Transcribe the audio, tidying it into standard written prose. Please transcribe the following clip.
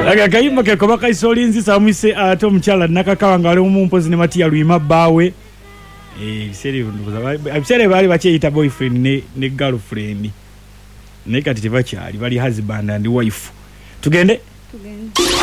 Aga kayimba ke koba kaisolinzi samise ate omukyala nakakawa nga ali mumpozi ne Matia Lwima bawe. Bisere bali bakyeyita boyfriend ne girlfriend. Ne kati tebakyali bali husband and wife. Tugende?